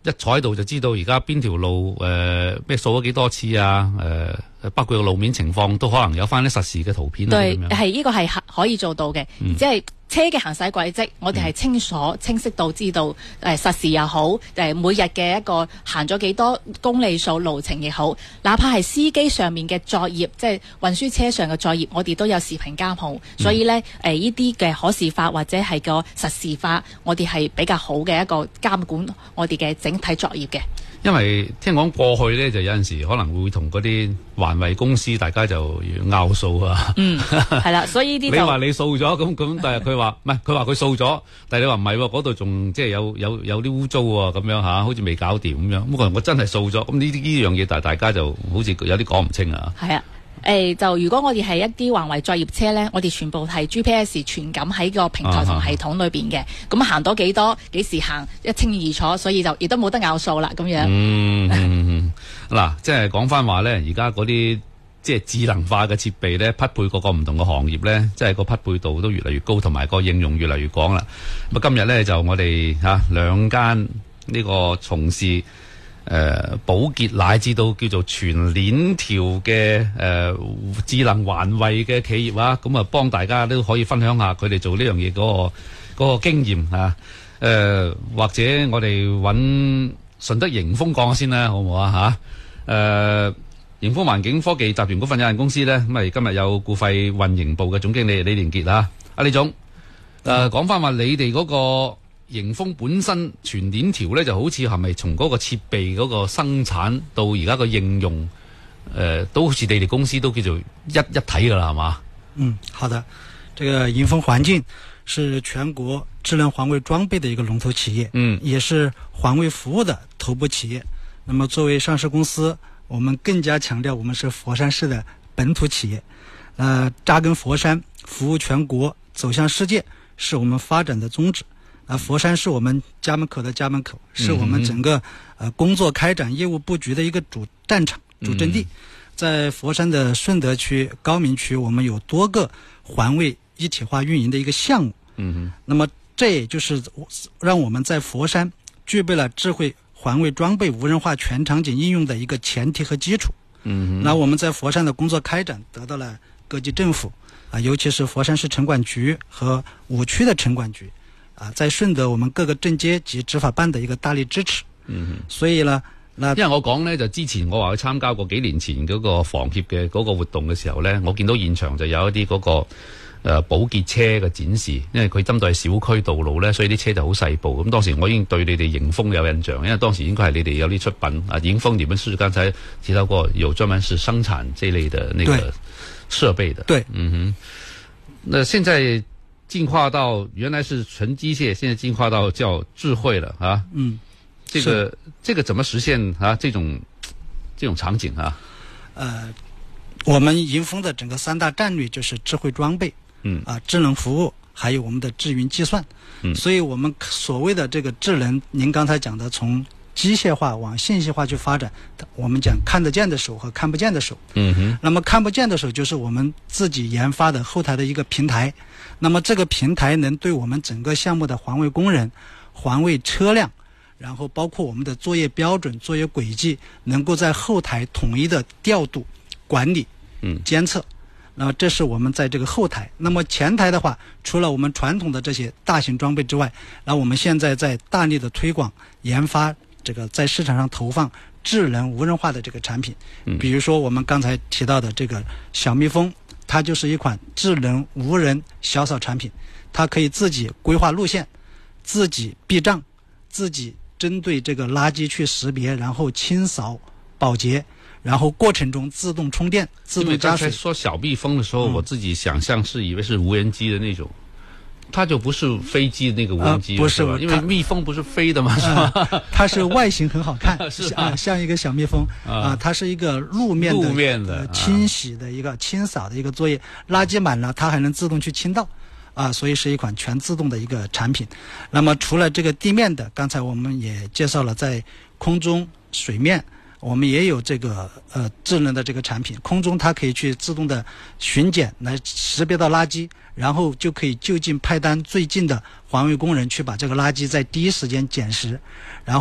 一坐喺度就知道而家邊條路咩掃咗幾多次啊，包括個路面情況都可能有翻啲實時嘅圖片。 對，係呢個係可以做到嘅，即係車嘅行駛軌跡，我哋係清晰到知道實時又好，每日嘅一個行咗幾多公里數路程亦好，哪怕係司機上面嘅作業，即係運輸車上嘅作業，我哋都有視頻監控，所以呢呢啲嘅可視化或者係個實時化，我哋係比較好嘅一個監管我哋嘅整體作業嘅。 因為聽講過去咧，就有陣時可能會同嗰啲環衛公司大家就拗數啊。 係啦，所以呢啲你話你掃咗咁，但係佢話唔係，佢話佢掃咗，但係你話唔係喎，嗰度仲即係有啲污糟喎，咁樣嚇，好似未搞掂咁樣。咁我真係掃咗，咁呢樣嘢，但係大家就好似有啲講唔清啊。 係啊。就如果我哋係一啲環衛作業車呢，我哋全部係 GPS 傳感喺個平台同系統裏邊嘅，咁行到幾多，幾時行，一清二楚，所以就亦都冇得拗數啦，咁樣。 嗱，即係講翻話呢，而家嗰啲即係智能化嘅設備呢，匹配各個唔同嘅行業呢，即係個匹配度都越嚟越高，同埋個應用越嚟越廣啦。咁今日呢，就我哋兩間呢個從事保潔乃至到叫做全鏈條嘅智能環衛嘅企業啊，咁啊幫大家都可以分享下佢哋做呢樣嘢嗰個經驗啊。或者我哋揾順德盈豐講先啦，好唔好啊？盈豐環境科技集團股份有限公司咧，咁啊今日有固廢運營部嘅總經理李連杰啊，阿李總，講翻話你哋嗰個盈豐本身全鏈條咧，就好似係咪從嗰個設備嗰個生產到而家個應用，都好似你哋公司都叫做一體噶啦，係嘛？ 好的，這個盈豐環境是全國智能環衛裝備的一個龍頭企業，也是環衛服務的頭部企業。那麼作為上市公司，我們更加強調我們是佛山市的本土企業，扎根佛山，服務全國，走向世界，是我們發展的宗旨。佛山是我們家門口的家門口，是我們整個工作開展業務布局的一個主戰場、主陣地。在佛山的順德區、高明區，我們有多個環衛一體化運營的一個項目。那麼這也就是讓我們在佛山具備了智慧環衛裝備無人化全場景應用的一個前提和基礎。那我們在佛山的工作開展得到了各級政府尤其是佛山市城管局和5區的城管局在順德我們各個鎮街及執法辦的一個大力支持。所以呢，因為我講呢，就之前我話去參加過幾年前嗰個房協嘅嗰個活動嘅時候呢，我見到現場就有一啲嗰個保潔車嘅展示，因為佢針對小區道路呢，所以啲車就好細部。咁當時我已經對你哋盈豐有印象，因為當時應該係你哋有啲出品盈豐你們是剛才提到過有專門是生產這類的那個設備的。 對， 那現在進化到原來是純機械，現在進化到叫智慧了啊。這個怎麼實現這種場景啊？ 我們盈豐的整個3大戰略就是智慧裝備，智能服務，還有我們的智雲計算。所以我們所謂的這個智能，您剛才講的從機械化往信息化去發展，我們講看得見的手和看不見的手。那麼看不見的手就是我們自己研發的後台的一個平台。那麼這個平台能對我們整個項目的環衛工人、環衛車輛，然後包括我們的作業標準、作業軌跡，能夠在後台統一的調度、管理、監測。那麼這是我們在這個後台。那麼前台的話，除了我們傳統的這些大型裝備之外，那我們現在在大力的推廣研發這個在市場上投放智能無人化的這個產品。比如說我們剛才提到的這個小蜜蜂，它就是一款智能無人小掃產品，它可以自己規劃路線，自己避障，自己針對這個垃圾去識別，然後清掃保潔，然後過程中自動充電、自動加水。 因為剛才說小蜜蜂的時候，我自己想象是以為是無人機的那種，它就不是飛機的那個無人機， 不是， 因為蜜蜂不是飛的嘛，是吧？ 它是外形很好看， 是像一個小蜜蜂它是一個路面的清洗的一個清掃的一個作業，垃圾滿了它還能自動去清倒。所以是一款全自動的一個產品。那麼除了這個地面的，剛才我們也介紹了，在空中、水面，我們也有這個智能的這個產品。空中它可以去自動的巡檢，來識別到垃圾，然後就可以就近派單最近的環衛工人去把這個垃圾在第一時間撿拾。然後